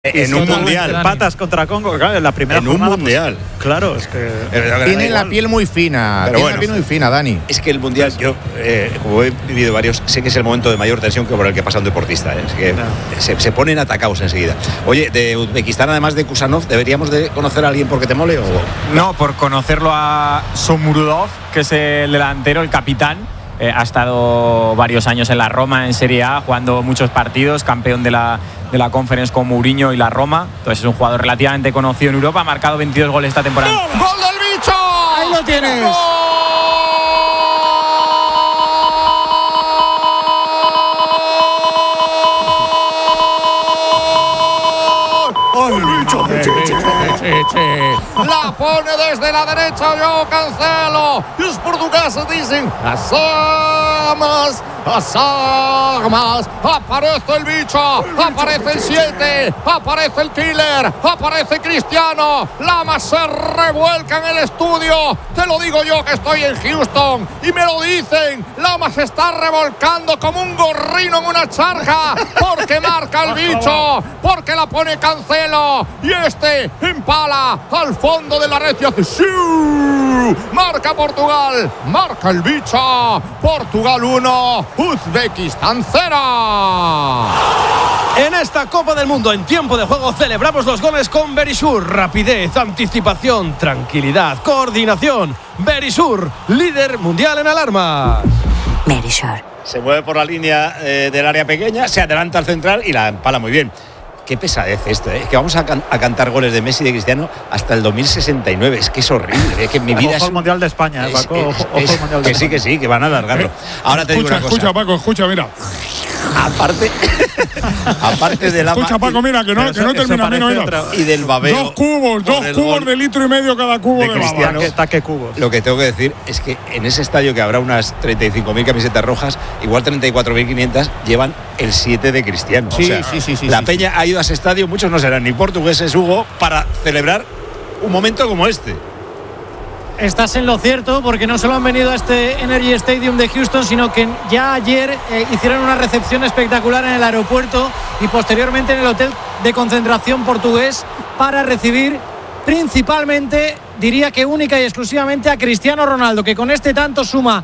En un mundial. Patas contra Congo, claro, en la primera en jornada, un mundial. Pues, claro, es que tiene la piel muy fina. Pero tiene la piel muy fina, Dani. Es que el mundial, yo, como he vivido varios, sé que es el momento de mayor tensión que por el que pasa un deportista. Es que se ponen atacados enseguida. Oye, de Uzbekistán, además de Kusanov, ¿deberíamos de conocer a alguien porque te mole? No, por conocerlo a Shomurodov, que es el delantero, el capitán. Ha estado varios años en la Roma, en Serie A, jugando muchos partidos, campeón de la Conference con Mourinho y la Roma. Entonces es un jugador relativamente conocido en Europa, ha marcado 22 goles esta temporada. ¡Gol del bicho! ¡Ahí lo tienes! La pone desde la derecha João Cancelo. Y los portugueses dicen: las armas, las armas. Aparece el bicho, aparece el 7, aparece el killer, aparece Cristiano. Lamas se revuelca en el estudio. Te lo digo yo que estoy en Houston y me lo dicen. Lamas se está revolcando como un gorrino en una charca porque marca el bicho, porque la pone Cancelo y este empala al fondo de la red y hace ¡sí! Marca Portugal, marca el bicho. Portugal 1, Uzbekistán 0. En esta Copa del Mundo, en tiempo de juego, celebramos los goles con Verisur. Rapidez, anticipación, tranquilidad, coordinación. Verisur, líder mundial en alarmas. Verisur. Se mueve por la línea del área pequeña, se adelanta al central y la empala muy bien. Qué pesadez esto, ¿eh? Que vamos a cantar goles de Messi y de Cristiano hasta el 2069. Es que es horrible, que mi vida ojo al Mundial de España, Paco. Ojo al Mundial de España. Que sí, que van a alargarlo. Ahora te digo una cosa. Escucha, Paco, escucha, mira. Aparte de la... Escucha, Paco, mira, que no termina menos. Y del babeo. Dos cubos de litro y medio cada cubo de Cristiano. Taque cubos. Lo que tengo que decir es que en ese estadio, que habrá unas 35.000 camisetas rojas, igual 34.500, llevan el 7 de Cristiano. Sí, o sea, sí. La peña ha ido a ese estadio, muchos no serán ni portugueses, Hugo, para celebrar un momento como este. Estás en lo cierto, porque no solo han venido a este Energy Stadium de Houston, sino que ya ayer hicieron una recepción espectacular en el aeropuerto y posteriormente en el hotel de concentración portugués para recibir principalmente, diría que única y exclusivamente, a Cristiano Ronaldo, que con este tanto suma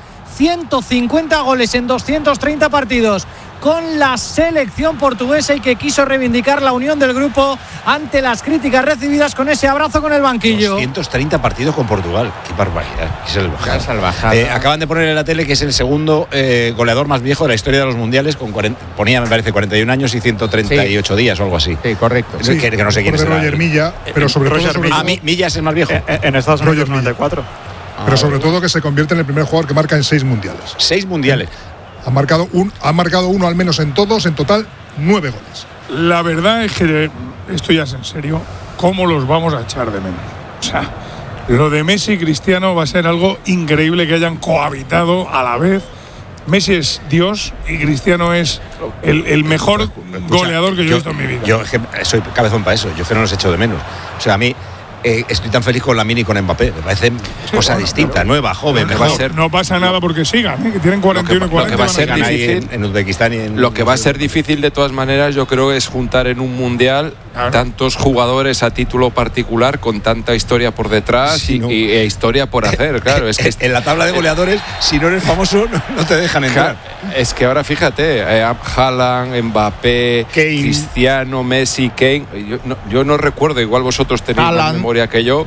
150 goles en 230 partidos con la selección portuguesa y que quiso reivindicar la unión del grupo ante las críticas recibidas con ese abrazo con el banquillo. 230 partidos con Portugal, qué barbaridad, qué salvajada. Acaban de poner en la tele que es el segundo goleador más viejo de la historia de los mundiales, con ponía, me parece, 41 años y 138 días o algo así. Sí, correcto. Sí, que no sé quién es. Roger Milla, pero sobre todo... Milla es el más viejo. En Estados Unidos 94. Pero sobre todo que se convierte en el primer jugador que marca en 6 mundiales. 6 mundiales. Ha marcado uno al menos en todos, en total 9 goles. La verdad es que, esto ya es en serio, ¿cómo los vamos a echar de menos? O sea, lo de Messi y Cristiano va a ser algo increíble, que hayan cohabitado a la vez. Messi es Dios y Cristiano es el mejor goleador que yo he visto en mi vida. Yo soy cabezón para eso, yo que no los echo de menos. O sea, a mí estoy tan feliz con Lamine y con Mbappé, me parece cosa distinta, nueva, joven, mejor. No pasa nada porque sigan, que tienen 41 y 40. Lo que va a ser difícil en Uzbekistán y en... Lo que va a ser difícil, de todas maneras, yo creo, es juntar en un mundial tantos jugadores a título particular con tanta historia por detrás e historia por hacer, claro. Es que en la tabla de goleadores, si no eres famoso, no te dejan entrar. Es que ahora fíjate, Haaland, Mbappé, Kane. Cristiano, Messi, Kane. Yo no recuerdo, igual vosotros tenéis más memoria que yo,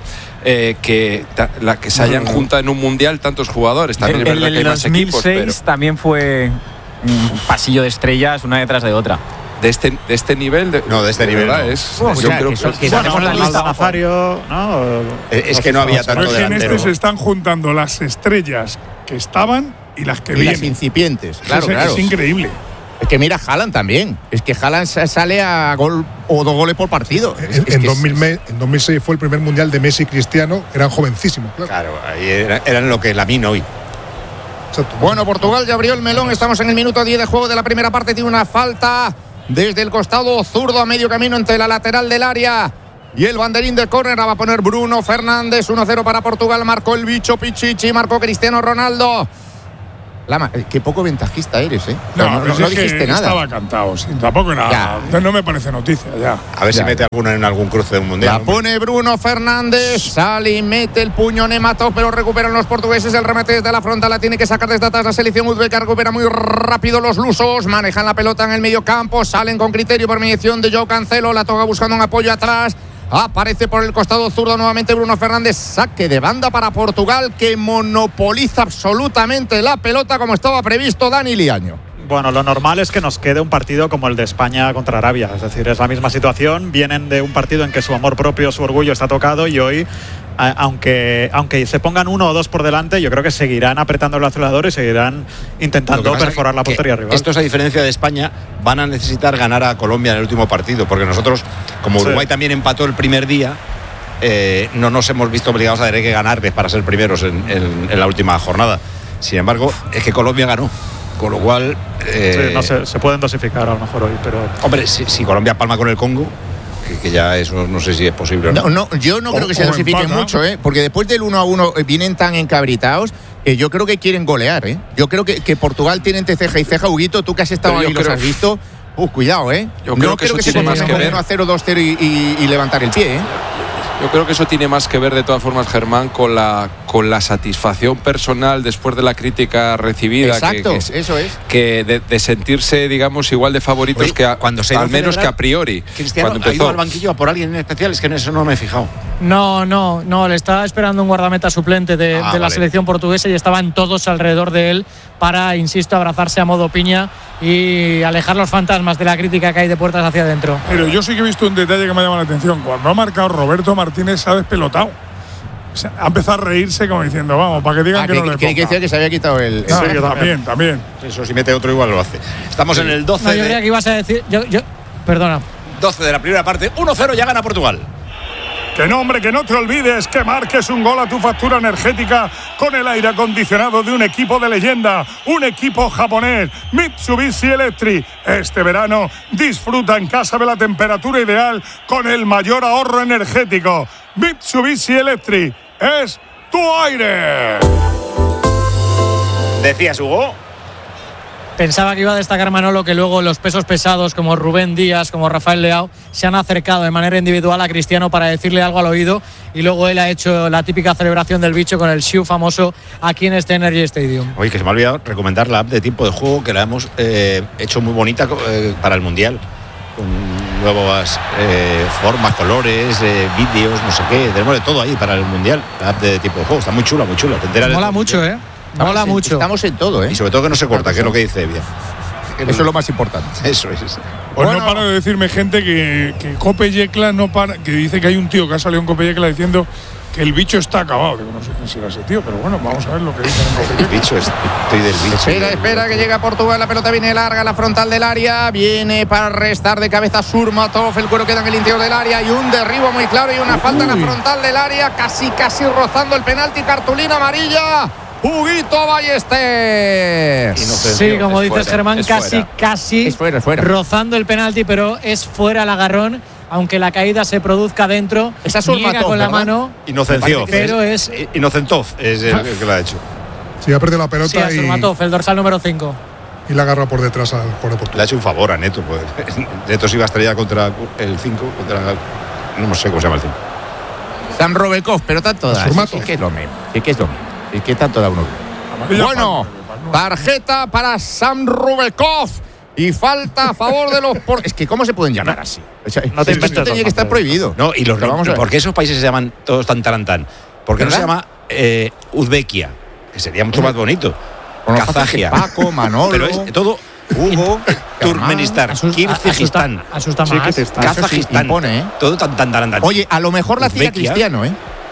que se hayan juntado en un mundial tantos jugadores. También es verdad que hay más equipos, pero también fue un pasillo de estrellas una detrás de otra. de este nivel. No, de este nivel. No. Yo creo que Nazario, ¿no? Es que no había tanto delantero. En se están juntando las estrellas que estaban y las que vienen. Las incipientes. Claro. Es increíble. Es que mira Haaland también. Es que Haaland sale a gol o 2 goles por partido. En 2006 fue el primer mundial de Messi y Cristiano. Eran jovencísimos, claro. Ahí eran lo que Lamine hoy. Exacto. Bueno, Portugal ya abrió el melón. Estamos en el minuto 10 de juego de la primera parte. Tiene una falta desde el costado zurdo a medio camino entre la lateral del área y el banderín de córner. La va a poner Bruno Fernández. 1-0 para Portugal. Marcó el bicho Pichichi. Marcó Cristiano Ronaldo. Qué poco ventajista eres, ¿eh? No dijiste nada. Estaba cantado, sí, tampoco nada. No me parece noticia, ya. A ver si mete alguno en algún cruce de un mundial. La pone Bruno Fernández, sale y mete el puño Nematov, pero recuperan los portugueses. El remate desde la frontal la tiene que sacar desde atrás la selección uzbeka. Recupera muy rápido los lusos, manejan la pelota en el medio campo, salen con criterio por mediación de Joao Cancelo. La toca buscando un apoyo atrás. Aparece por el costado zurdo nuevamente Bruno Fernández. Saque de banda para Portugal, que monopoliza absolutamente la pelota como estaba previsto Dani Liaño. Bueno, lo normal es que nos quede un partido como el de España contra Arabia. Es decir, es la misma situación. Vienen de un partido en que su amor propio, su orgullo está tocado, y hoy, aunque se pongan 1 o 2 por delante, yo creo que seguirán apretando el acelerador y seguirán intentando perforar la portería rival. Estos, a diferencia de España, van a necesitar ganar a Colombia en el último partido, porque nosotros, como Uruguay también empató el primer día, no nos hemos visto obligados a tener que ganarles para ser primeros en la última jornada. Sin embargo, es que Colombia ganó. Con lo cual no sé, se pueden dosificar a lo mejor hoy, pero hombre, si Colombia palma con el Congo, que ya eso no sé si es posible. No, yo no creo que se dosifiquen mucho, porque después del 1-1 vienen tan encabritados que yo creo que quieren golear, Yo creo que Portugal tiene entre ceja y ceja. Huguito, tú que has estado ahí, los has visto. Cuidado, Yo creo que eso tiene más que ver 1-0, 2-0 y levantar el pie, Yo creo que eso tiene más que ver, de todas formas, Germán, con la satisfacción personal después de la crítica recibida. Exacto, eso es. Que de sentirse, digamos, igual de favoritos. Oye, que al menos que a priori. Cristiano ha ido al banquillo a por alguien en especial, es que en eso no me he fijado. No, le estaba esperando un guardameta suplente de la selección portuguesa y estaban todos alrededor de él para, insisto, abrazarse a modo piña y alejar los fantasmas de la crítica que hay de puertas hacia adentro. Pero yo sí que he visto un detalle que me ha llamado la atención. Cuando ha marcado Roberto Martínez, se ha despelotado. O sea, ha empezado a reírse como diciendo, vamos, para que digan que no le ponga. Que decía que se había quitado el... Sí, también. Eso, si mete otro igual lo hace. Estamos en el 12 yo creía que ibas a decir... Perdona. 12 de la primera parte, 1-0, ya gana Portugal. Que no, hombre, que no te olvides que marques un gol a tu factura energética con el aire acondicionado de un equipo de leyenda, un equipo japonés, Mitsubishi Electric. Este verano disfruta en casa de la temperatura ideal con el mayor ahorro energético. Mitsubishi Electric es tu aire. ¿Decías, Hugo? Pensaba que iba a destacar Manolo que luego los pesos pesados como Rubén Díaz, como Rafael Leao, se han acercado de manera individual a Cristiano para decirle algo al oído, y luego él ha hecho la típica celebración del bicho con el Xiu famoso aquí en este Energy Stadium. Oye, que se me ha olvidado recomendar la app de tiempo de juego, que la hemos hecho muy bonita para el Mundial, con nuevas formas, colores, vídeos, no sé qué, tenemos de todo ahí para el Mundial. La app de tiempo de juego está muy chula, Te mola mucho, mola mucho. Estamos en todo, Y sobre todo que no se corta, que es lo que dice bien. Eso es lo más importante. Eso es. Pues no para de decirme gente que Cope Yecla no para, que dice que hay un tío que ha salido en Cope Yecla diciendo que el bicho está acabado. Digo, no sé quién será ese tío, pero bueno, vamos a ver lo que dice en Cope Yecla. El bicho, estoy del bicho. Espera que llega Portugal, la pelota viene larga, la frontal del área, viene para restar de cabeza Surmatov, el cuero queda en el interior del área y un derribo muy claro y una falta en la frontal del área, casi rozando el penalti, cartulina amarilla. Huguito Ballester. Sí, como dices, Germán, casi es fuera. Rozando el penalti, pero es fuera el agarrón, aunque la caída se produzca dentro. Esa niega con la mano. Inocenció. Pero es Inocentov es el que lo ha hecho. Sí, ha perdido la pelota. Sí, a Surmatov, el dorsal número 5. Y la agarra por detrás al jugador de Portugal. Le ha hecho un favor a Neto, pues. Neto se iba a estrellar contra el 5, no sé cómo se llama el 5. San Robekov, pero tanto da. Surmatov. ¿Qué es lo mismo? ¿Qué tanto da uno? Bueno, tarjeta para Sam Rubekov y falta a favor de los... Es que ¿cómo se pueden llamar así? No te inventes. Esto tenía que estar prohibido. No, y ¿por qué esos países se llaman todos tan? ¿Por qué no se llama Uzbekia? Que sería mucho más bonito. Kazakia. Paco, Manolo. Pero es todo Hugo, Turkmenistán, Kirguistán, asusta más. Kazajistán. Todo tan. Oye, a lo mejor la hacía Cristiano,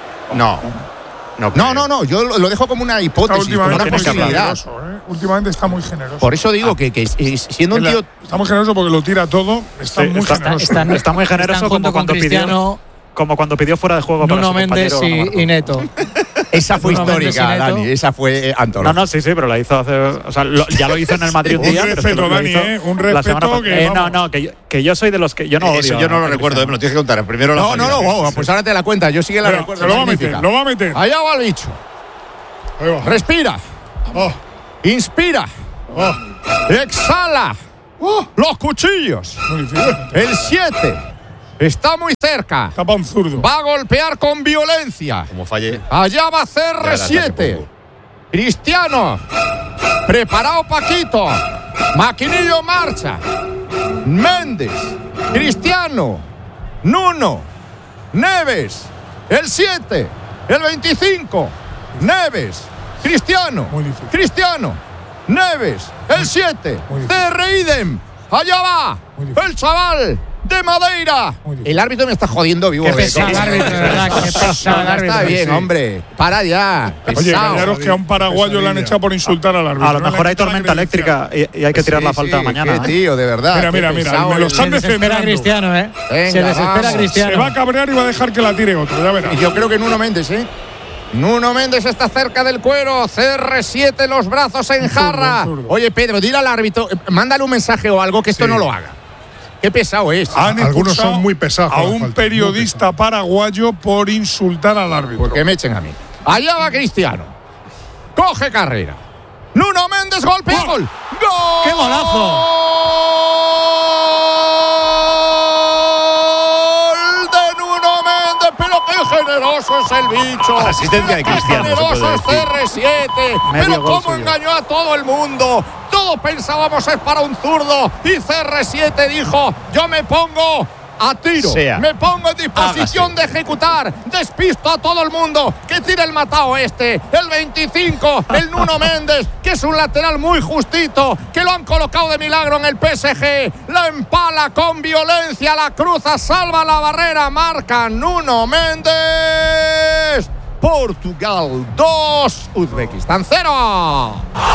No, yo lo dejo como una hipótesis, como una posibilidad. Últimamente está muy generoso. Por eso digo que siendo un tío... Está muy generoso porque lo tira todo, está muy generoso. Está muy generoso como cuando pidió fuera de juego para Nuno Méndez y Neto. Esa fue histórica, Dani, esa fue antológica. No, sí, pero la hizo hace... O sea, ya lo hizo en el Madrid un día. Un respeto, Dani, un respeto que yo soy de los que... Yo no odio. Eso yo no lo recuerdo, me lo tienes que contar. Primero la No, pues ahora te la cuenta, yo sí que la recuerdo. Lo va a meter. Allá va el bicho. Respira. Inspira. Exhala. Los cuchillos. El 7 está muy cerca. Tapa un zurdo. Va a golpear con violencia. Como falle. Allá va CR7. Cristiano. Preparado Paquito. Maquinillo marcha. Méndez. Cristiano. Nuno. Neves. El 7. El 25. Neves. Cristiano. Cristiano. Neves. El 7. CR idem. Allá va. El chaval de Madeira. El árbitro me está jodiendo vivo. Qué pesado el árbitro, de verdad. Qué pesado el árbitro. Está bien, hombre. Para ya. Oye, callaros que a un paraguayo le han echado por insultar al árbitro. A lo mejor hay tormenta eléctrica y hay que tirar la falta mañana. Qué tío, de verdad. Mira, me lo están desespera Cristiano, ¿eh? Venga, se desespera Cristiano. Se va a cabrear y va a dejar que la tire otro, ya verás. Y yo creo que Nuno Méndez, Nuno Méndez está cerca del cuero. CR7, los brazos en jarra. Oye, Pedro, dile al árbitro, mándale un mensaje o algo que esto no lo haga. Qué pesado es. Algunos son muy pesados. A un periodista paraguayo por insultar al árbitro. Porque me echen a mí. Allá va Cristiano. Coge carrera. Nuno Méndez, golpea, gol. ¡Gol! ¡Qué golazo! Generoso es el bicho. Asistencia de Cristiano. Generoso es CR7. Pero cómo engañó a todo el mundo. Todos pensábamos es para un zurdo. Y CR7 dijo: yo me pongo a tiro. Me pongo en disposición de ejecutar. Despisto a todo el mundo. Que tire el matao este. El 25, el Nuno Méndez, que es un lateral muy justito, que lo han colocado de milagro en el PSG. La empala con violencia, la cruza, salva la barrera, marca Nuno Méndez. Portugal 2, Uzbekistán 0.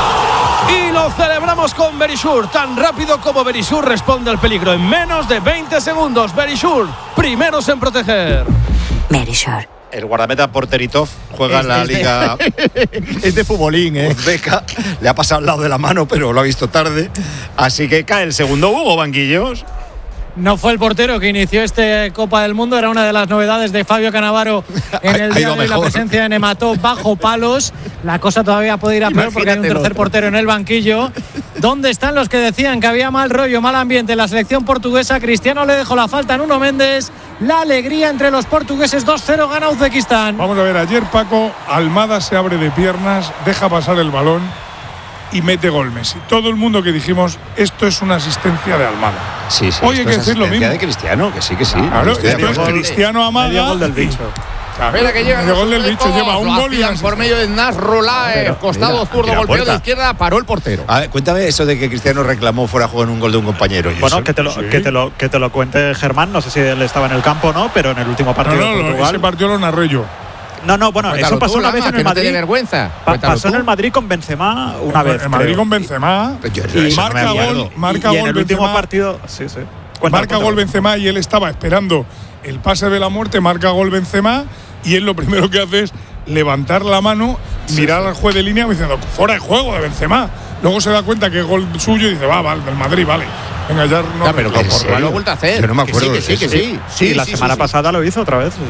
Y lo celebramos con Verisur. Tan rápido como Verisur responde al peligro en menos de 20 segundos. Verisur, primeros en proteger. Verisur. El guardameta Porteritov juega en la liga. Es de futbolín, uzbeca. Le ha pasado al lado de la mano, pero lo ha visto tarde. Así que cae el segundo. Hugo, banquillos. No fue el portero que inició este Copa del Mundo, era una de las novedades de Fabio Cannavaro en el día de hoy, la presencia de Nematov bajo palos. La cosa todavía puede ir a peor porque hay un tercer portero en el banquillo. ¿Dónde están los que decían que había mal rollo, mal ambiente en la selección portuguesa? Cristiano le dejó la falta a Nuno Méndez. La alegría entre los portugueses, 2-0 gana Uzbekistán. Vamos a ver, ayer Paco, Almada se abre de piernas, deja pasar el balón y mete gol Messi. Todo el mundo que dijimos, esto es una asistencia de Almada. Sí, hoy hay que decir lo mismo. De Cristiano, que sí. Claro, esto es Cristiano Amaga. Gol del bicho. Mira que llega el gol del bicho, lleva un gol y por medio de Nasrullah, costado zurdo, golpeo de izquierda, paró el portero. A ver, cuéntame eso de que Cristiano reclamó fuera de juego en un gol de un compañero. Bueno, que te lo cuente Germán, no sé si él estaba en el campo o no, pero en el último partido de Portugal. Ese partido lo narré yo. No, bueno, eso pasó una vez en el Madrid. Vergüenza. Pasó en el Madrid con Benzema una vez. En Madrid con Benzema. Y marca gol en el último partido, sí. Marca gol Benzema y él estaba esperando el pase de la muerte, marca gol Benzema y él lo primero que hace es levantar la mano, mirar al juez de línea diciendo fuera de juego de Benzema. Luego se da cuenta que es gol suyo y dice vale, del Madrid, vale. Venga, ya no. Pero por lo ha vuelto a hacer. Yo no me acuerdo. Que sí. Y la semana pasada lo hizo otra vez.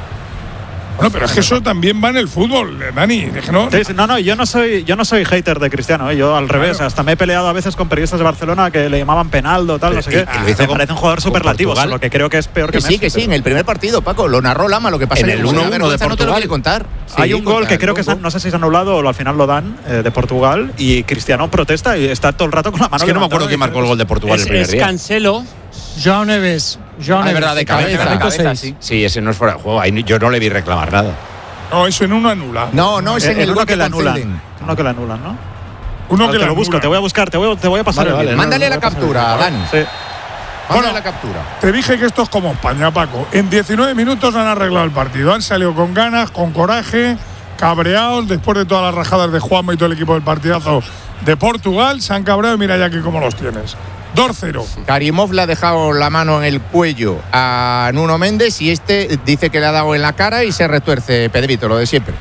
Bueno, pero es que eso también va en el fútbol, Dani. No, yo no soy hater de Cristiano, yo al revés. Hasta me he peleado a veces con periodistas de Barcelona que le llamaban penaldo, tal, no sé qué. Me parece un jugador superlativo, lo que creo que es peor que Messi. Sí, en el primer partido, Paco, lo narró Lama, lo que pasa en el 1-1 de Portugal. No te lo quiere contar. Hay un gol que creo que no sé si se ha anulado o al final lo dan, de Portugal, y Cristiano protesta y está todo el rato con la mano. Es que no me acuerdo quién marcó el gol de Portugal el primer día. Es Cancelo. João Neves. Es verdad, de cabeza. Sí, ese no es fuera de juego. Ahí yo no le vi reclamar nada. No, eso en uno anula. No, es en el uno gol que le anulan. Uno que le anulan, ¿no? Uno que te lo busco, te voy a buscar, te voy a pasar. Vale, mándale la captura, Dan. Sí. Mándale la captura. Te dije que esto es como España, Paco. En 19 minutos han arreglado el partido. Han salido con ganas, con coraje, cabreados, después de todas las rajadas de Juanma y todo el equipo del partidazo de Portugal. Se han cabreado y mira ya aquí cómo los tienes. 2-0. Karimov le ha dejado la mano en el cuello a Nuno Méndez y este dice que le ha dado en la cara y se retuerce, Pedrito, lo de siempre.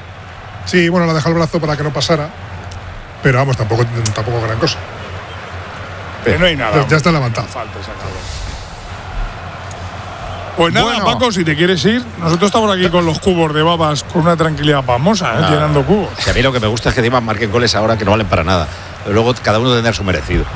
Sí, bueno, le ha dejado el brazo para que no pasara, pero vamos, tampoco gran cosa. Pero no hay nada. Ya está levantado. Falta, Pues nada, Bueno. Paco, si te quieres ir, nosotros estamos aquí con los cubos de babas con una tranquilidad famosa, llenando cubos. Si a mí lo que me gusta es que encima marquen goles ahora que no valen para nada. Pero luego cada uno tendrá su merecido.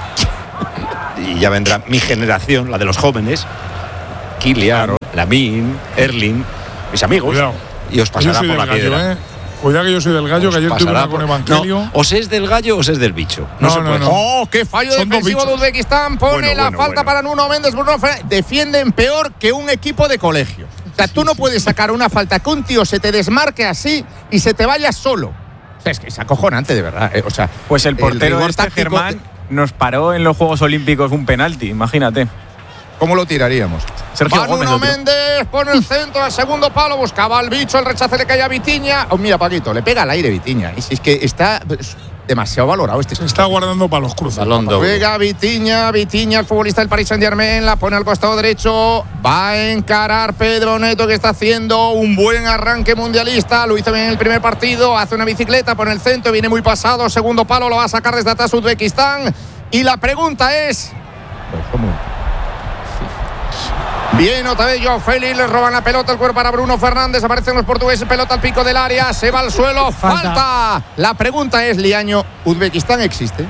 Y ya vendrá mi generación, la de los jóvenes, Kylian, Lamine, Erling, mis amigos. Cuidado. Y os pasará Yo soy por la del gallo, piedra. Cuidado que yo soy del gallo, Os que ayer tuve pasará una con por- Evangelio. No, os es del gallo o os es del bicho. No, se no, puede. no. ¡Oh, qué fallo Son dos defensivo de bichos. Uzbekistán! Pone la falta bueno. para Nuno Méndez. Bruno Fernández. Defienden peor que un equipo de colegio. O sea, tú no puedes sacar una falta que un tío se te desmarque así y se te vaya solo. O sea, es que es acojonante, de verdad. O sea, Pues el portero rigor este, táctico, Germán, nos paró en los Juegos Olímpicos un penalti, imagínate. ¿cómo lo tiraríamos? Sergio Va Gómez Nuno lo tiró. Méndez, pone el centro al segundo palo, buscaba al bicho, el rechace le cae a Vitinha. Oh, mira, Paquito, le pega al aire Vitinha. Es que está demasiado valorado este. Se está guardando para los cruces. Balón doble. Juega Vitinha, el futbolista del Paris Saint-Germain, la pone al costado derecho, va a encarar Pedro Neto, que está haciendo un buen arranque mundialista, lo hizo bien en el primer partido, hace una bicicleta, pone el centro, viene muy pasado, segundo palo, lo va a sacar desde atrás Uzbekistán, y la pregunta es… Pues, ¿cómo? Bien, otra vez Joao Félix, le roban la pelota, el cuerpo para Bruno Fernández, aparecen los portugueses, pelota al pico del área, se va al suelo, falta. La pregunta es, Liaño, ¿Uzbekistán existe?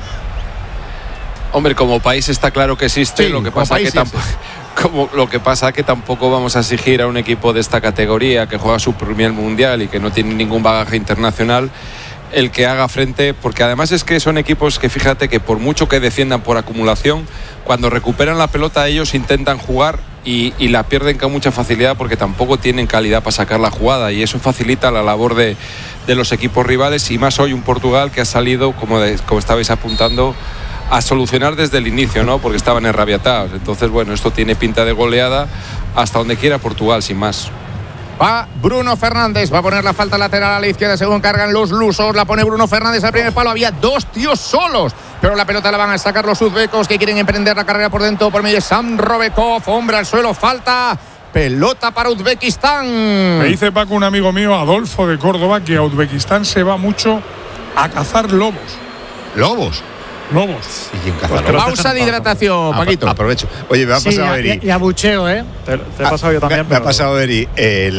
Hombre, como país está claro que existe, Sí, lo que como pasa país que tampoco lo que pasa que tampoco vamos a exigir a un equipo de esta categoría que juega su primer mundial y que no tiene ningún bagaje internacional el que haga frente, porque además es que son equipos que fíjate que por mucho que defiendan por acumulación, cuando recuperan la pelota ellos intentan jugar y la pierden con mucha facilidad porque tampoco tienen calidad para sacar la jugada y eso facilita la labor de los equipos rivales y más hoy un Portugal que ha salido, como estabais apuntando, a solucionar desde el inicio, ¿no? Porque estaban enrabiatados. Entonces, bueno, esto tiene pinta de goleada hasta donde quiera Portugal, sin más. Va Bruno Fernández, va a poner la falta lateral a la izquierda según cargan los lusos, la pone Bruno Fernández al primer palo, había dos tíos solos, pero la pelota la van a sacar los uzbecos que quieren emprender la carrera por dentro por medio de Sam Robekov, hombre al suelo, falta, pelota para Uzbekistán. Me dice Paco, un amigo mío, Adolfo de Córdoba, que a Uzbekistán se va mucho a cazar lobos. ¿Lobos? Lobos. ¿Y quién caza Pues que lobos? Pausa de hidratación, Paquito. Aprovecho. Oye, me ha Sí, pasado Eri. y abucheo, ¿eh? Te he pasado yo también. Me ha pero- pasado Eri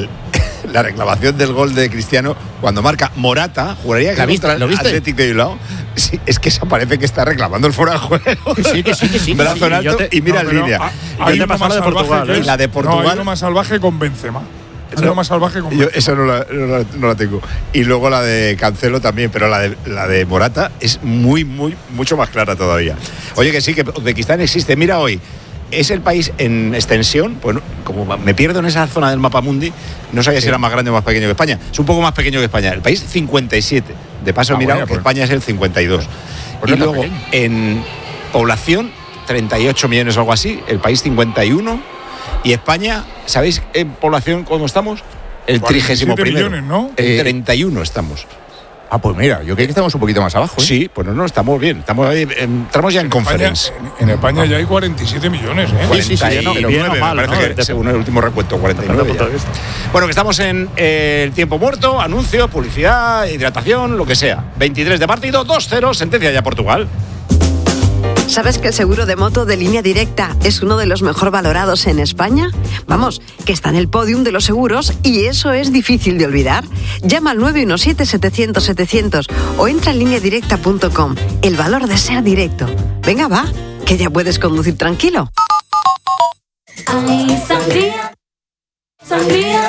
la reclamación del gol de Cristiano cuando marca Morata, juraría que ¿La viste? contra el ¿Lo viste? Athletic de Bilbao. Sí, es que esa parece que está reclamando el fuera de juego. Que sí. Brazo en Sí, yo alto te- y mira No, en pero línea. Hay te uno pasó más la de salvaje Portugal, que ¿eh? es- La de No, Portugal. hay uno más salvaje con Benzema. Hay uno más salvaje con Yo Benzema. esa no la tengo. Y luego la de Cancelo también, pero la de Morata es mucho más clara todavía. Oye, que sí, que Uzbekistán existe. Mira hoy, es el país en extensión, pues como me pierdo en esa zona del mapa mundi, no sabía si era más grande o más pequeño que España. Es un poco más pequeño que España. El país 57. De paso he mirado bueno, que pues. España es el 52. Pues y no está luego pequeño. en población 38 millones o algo así, el país 51 y España, ¿sabéis en población cómo estamos? El 47 31º. millones, ¿no? El 31 estamos. Ah, pues mira, yo creo que estamos un poquito más abajo. Sí, pues no, estamos bien. Estamos ahí, entramos ya en conference. En España ya hay 47 millones, ¿eh? Sí, bien o 49, mal, me ¿no? parece que según el último recuento, Depende 49 del punto de ya. vista. Bueno, que estamos en el tiempo muerto, anuncios, publicidad, hidratación, lo que sea. 23 de partido, 2-0, sentencia ya Portugal. ¿Sabes que el seguro de moto de Línea Directa es uno de los mejor valorados en España? Vamos, que está en el podium de los seguros y eso es difícil de olvidar. Llama al 917-700-700 o entra en lineadirecta.com. El valor de ser directo. Venga, va, que ya puedes conducir tranquilo. Ay, sangría, sangría.